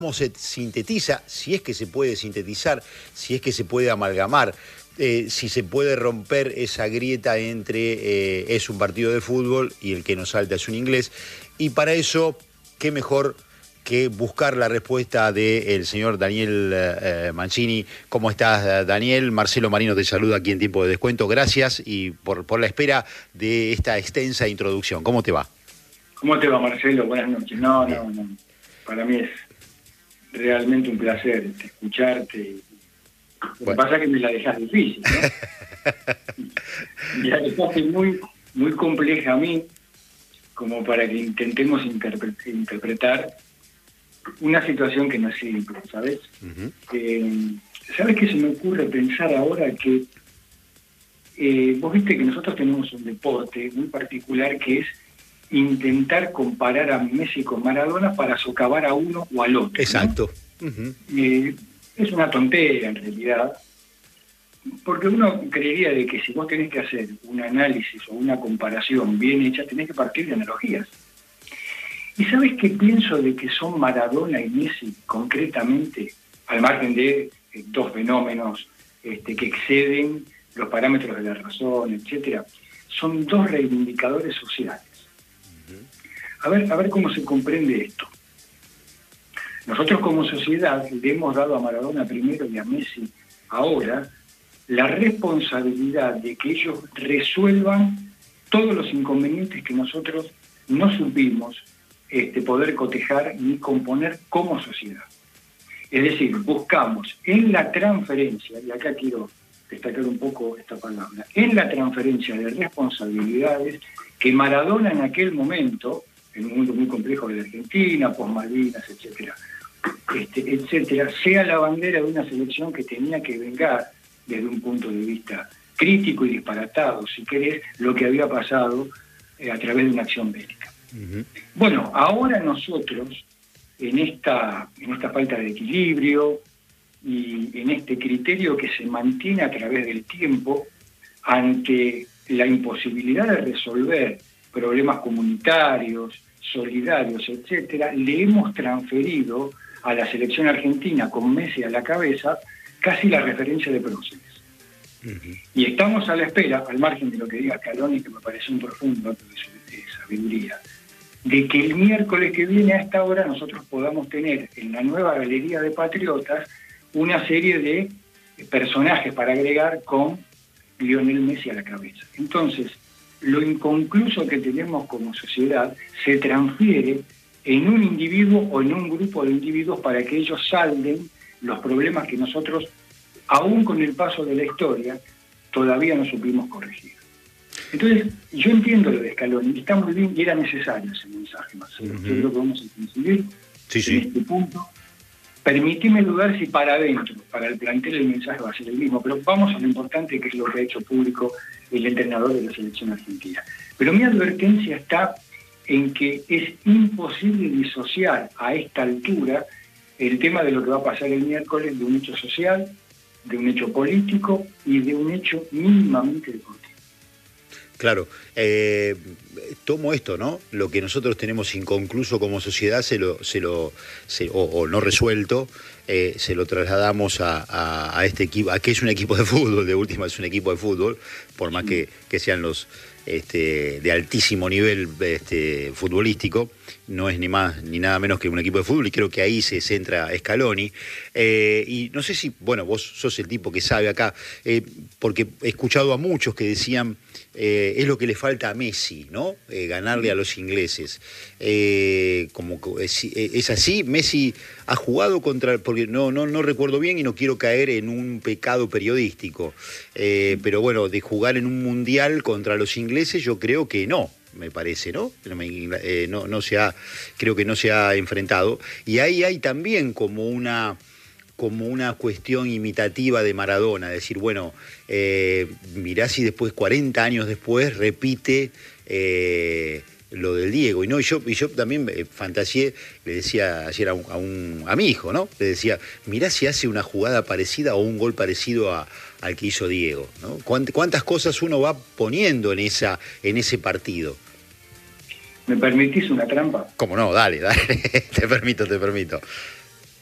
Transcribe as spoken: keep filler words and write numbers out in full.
¿Cómo se sintetiza? Si es que se puede sintetizar, si es que se puede amalgamar, eh, si se puede romper esa grieta entre eh, es un partido de fútbol y el que nos salta es un inglés. Y para eso, qué mejor que buscar la respuesta del señor Daniel eh, Mancini. ¿Cómo estás, Daniel? Marcelo Marino te saluda aquí en Tiempo de Descuento. Gracias y por, por la espera de esta extensa introducción. ¿Cómo te va? ¿Cómo te va, Marcelo? Buenas noches. No, no, no. Para mí es realmente un placer escucharte. Lo bueno. que pasa es que me la dejas difícil, ¿no? Ya dejaste muy, muy compleja a mí, como para que intentemos interpre interpretar una situación que no es simple, ¿sabes? Uh-huh. eh, ¿Sabes qué se me ocurre pensar ahora? Que eh, vos viste que nosotros tenemos un deporte muy particular que es intentar comparar a Messi con Maradona para socavar a uno o al otro. Exacto. ¿no? Uh-huh. eh, es una tontería en realidad, porque uno creería de que si vos tenés que hacer un análisis o una comparación bien hecha, tenés que partir de analogías. ¿Y sabes qué pienso de que son Maradona y Messi concretamente, al margen de eh, dos fenómenos este, que exceden los parámetros de la razón, etcétera? Son dos reivindicadores sociales. A ver, a ver cómo se comprende esto. Nosotros como sociedad le hemos dado a Maradona primero y a Messi ahora la responsabilidad de que ellos resuelvan todos los inconvenientes que nosotros no supimos este, poder cotejar ni componer como sociedad. Es decir, buscamos en la transferencia, y acá quiero destacar un poco esta palabra, en la transferencia de responsabilidades que Maradona en aquel momento, en un mundo muy complejo de la Argentina, post Malvinas, etcétera, este, etcétera, sea la bandera de una selección que tenía que vengar desde un punto de vista crítico y disparatado, si querés, lo que había pasado eh, a través de una acción bélica. Uh-huh. Bueno, ahora nosotros, en esta, en esta falta de equilibrio y en este criterio que se mantiene a través del tiempo, ante la imposibilidad de resolver problemas comunitarios, solidarios, etcétera, le hemos transferido a la selección argentina con Messi a la cabeza casi la referencia de próceres. Uh-huh. Y estamos a la espera, al margen de lo que diga Scaloni, que me parece un profundo acto de, de sabiduría, de que el miércoles que viene a esta hora nosotros podamos tener en la nueva Galería de Patriotas una serie de personajes para agregar con Lionel Messi a la cabeza. Entonces, lo inconcluso que tenemos como sociedad se transfiere en un individuo o en un grupo de individuos para que ellos salden los problemas que nosotros, aún con el paso de la historia, todavía no supimos corregir. Entonces, yo entiendo lo de Scaloni, está muy bien y era necesario ese mensaje, Marcelo. Uh-huh. Yo creo que vamos a coincidir sí, sí. en este punto. Permitime dudar si para adentro, para el plantel, el mensaje va a ser el mismo, pero vamos a lo importante que es lo que ha hecho público el entrenador de la selección argentina. Pero mi advertencia está en que es imposible disociar a esta altura el tema de lo que va a pasar el miércoles de un hecho social, de un hecho político y de un hecho mínimamente deportivo. Claro, eh, tomo esto, ¿no? Lo que nosotros tenemos inconcluso como sociedad se lo, se lo, se, o, o no resuelto, eh, se lo trasladamos a, a, a este equipo, a que es un equipo de fútbol, de última es un equipo de fútbol, por más que, que sean los este, de altísimo nivel este, futbolístico, no es ni más ni nada menos que un equipo de fútbol y creo que ahí se centra Scaloni. Eh, y no sé si, bueno, vos sos el tipo que sabe acá, eh, porque he escuchado a muchos que decían eh, es lo que le falta a Messi, ¿no? Eh, ganarle a los ingleses. Eh, como es, es así, Messi ha jugado contra, porque no, no, no recuerdo bien y no quiero caer en un pecado periodístico, eh, pero bueno, de jugar en un mundial contra los ingleses yo creo que no. Me parece, ¿no? Eh, no, no se ha, creo que no se ha enfrentado. Y ahí hay también como una, como una cuestión imitativa de Maradona, decir, bueno, eh, mirá si después, cuarenta años después, repite eh, lo del Diego. Y no, y yo, y yo también eh, fantaseé, le decía ayer a, un, a, un, a mi hijo, ¿no? Le decía, mirá si hace una jugada parecida o un gol parecido a al que hizo Diego, ¿no? ¿Cuántas cosas uno va poniendo en esa en ese partido? ¿Me permitís una trampa? ¿Cómo no? Dale, dale. Te permito, te permito.